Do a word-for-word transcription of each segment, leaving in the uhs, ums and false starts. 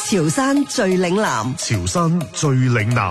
潮汕最嶺南， 潮汕最嶺南。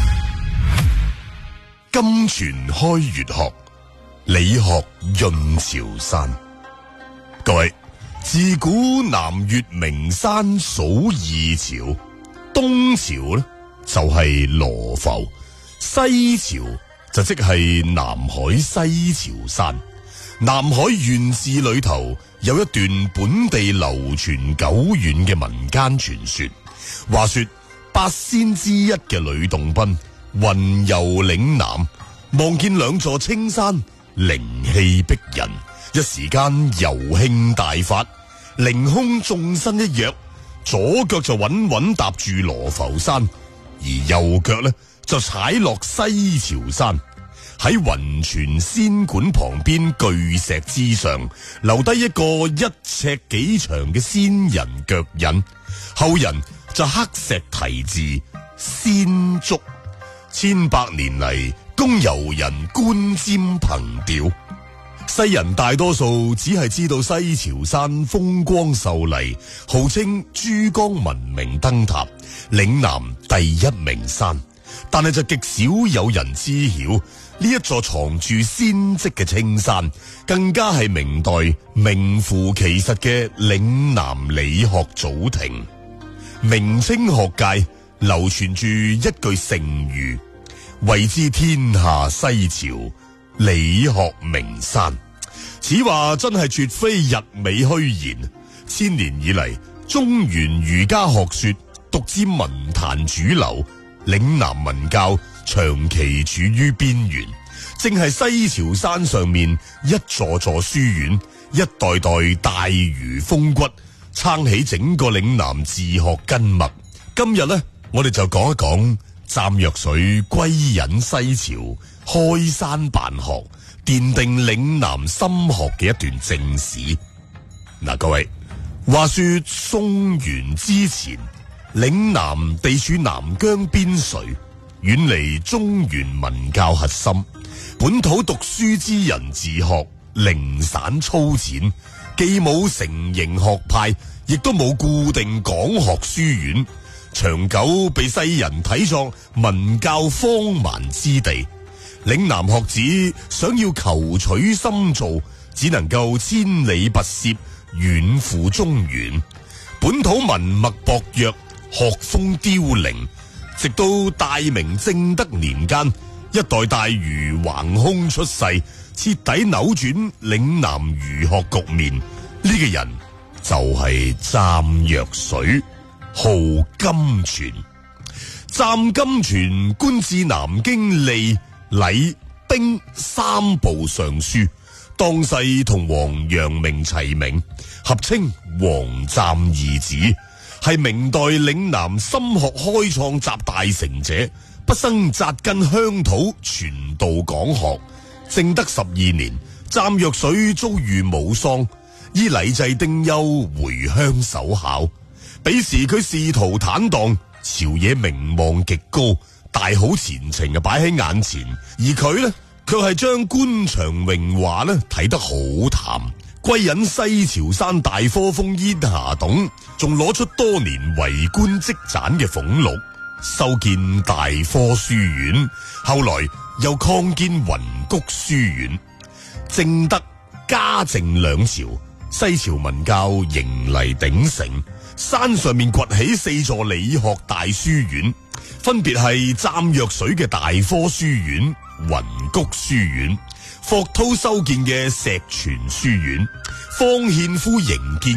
金泉開粵學，理學潤潮汕。各位，自古南粵名山數二朝，東朝呢就係羅浮，西朝就即係南海西潮汕。南海縣志裏頭有一段本地流傳久遠嘅民間傳說，話說八仙之一嘅呂洞賓雲遊嶺南，望見兩座青山靈氣逼人，一時間遊興大發，凌空縱身一躍，左腳就穩穩踏住羅浮山，而右腳呢就踩落西潮山。喺雲泉仙館旁邊巨石之上，留低一個一尺幾長嘅仙人腳印，後人就刻石題字仙足。千百年嚟，供遊人觀瞻憑弔。世人大多數只係知道西潮汕風光秀麗，號稱珠江文明燈塔，嶺南第一名山，但係就極少有人知曉呢一座藏住仙跡嘅青山，更加係明代名副其實嘅嶺南理學祖庭。明清學界流傳住一句成語，謂之天下西潮，理學名山。此話真係絕非日美虛言。千年以嚟，中原儒家學說獨佔文壇主流，嶺南文教長期處於邊緣，正係西潮山上面一座座書院，一代代大儒風骨，撐起整個嶺南自學根脈。今日呢，我哋就講一講湛若水歸隱西潮，開山辦學，奠定嶺南心學嘅一段正史。嗱，各位，話說宋元之前，嶺南地處南疆邊陲，遠離中原文教核心，本土讀書之人自學零散粗淺，既冇成形學派，亦都冇固定講學書院，長久被世人睇作文教荒蠻之地。嶺南學子想要求取深造，只能夠千里跋涉遠赴中原，本土文脈薄弱，學風凋零。直到大明正德年間，一代大儒橫空出世，徹底扭轉嶺南儒學局面。呢、這個人就係湛若水，號金泉。湛金泉官至南京吏、禮、兵三部尚書，當世同王陽明齊名，合稱王湛二子。係明代嶺南心學開創集大成者，畢生扎根鄉土，傳道講學。正德十二年，湛若水遭遇武喪，依禮制丁憂回鄉守考。彼時佢仕途坦蕩，朝野名望極高，大好前程啊擺喺眼前，而佢呢，卻係將官場榮華呢睇得好淡。歸隱西潮山大科封煙霞洞，仲攞出多年為官積攢嘅俸祿，修建大科書院，後來又擴建雲谷書院。正德、嘉靖兩朝，西潮文教迎嚟鼎盛，山上面崛起四座理學大書院，分別係湛若水嘅大科書院、雲谷書院，霍濤修建嘅石泉書院，方獻夫營建